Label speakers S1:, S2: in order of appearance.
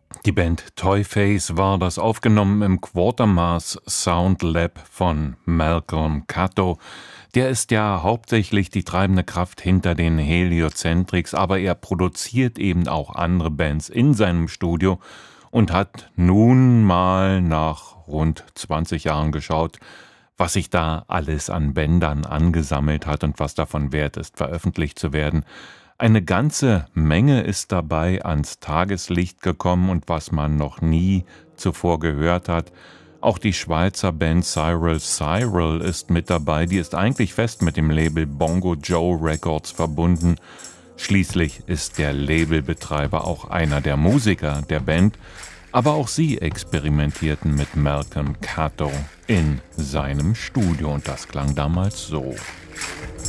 S1: Die Band Toyface war das, aufgenommen im Quatermass Sound Lab von Malcolm Catto. Der ist ja hauptsächlich die treibende Kraft hinter den Heliocentrics, aber er produziert eben auch andere Bands in seinem Studio und hat nun mal nach rund 20 Jahren geschaut, was sich da alles an Bändern angesammelt hat und was davon wert ist, veröffentlicht zu werden. Eine ganze Menge ist dabei ans Tageslicht gekommen und was man noch nie zuvor gehört hat. Auch die Schweizer Band Cyril ist mit dabei. Die ist eigentlich fest mit dem Label Bongo Joe Records verbunden. Schließlich ist der Labelbetreiber auch einer der Musiker der Band. Aber auch sie experimentierten mit Malcolm Catto in seinem Studio und das klang damals so.